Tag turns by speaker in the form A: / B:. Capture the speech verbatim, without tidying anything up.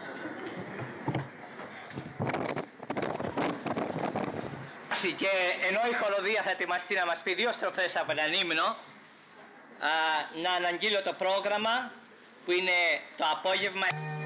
A: Και ενώ η χοροδία θα ετοιμαστεί να μας πει δύο στροφές από έναν ύμνο, α, να αναγγείλω το πρόγραμμα που είναι το απόγευμα.